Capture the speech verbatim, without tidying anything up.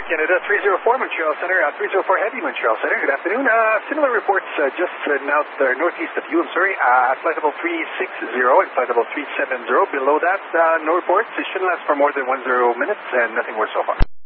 Canada, three oh four Montreal Center, uh, three oh four Heavy Montreal Center. Good afternoon. Uh, similar reports uh, just uh, now uh, northeast of you, I'm sorry, uh, flight level three sixty and flight level three seventy. Below that, uh, no reports. It shouldn't last for more than one zero minutes and nothing more so far.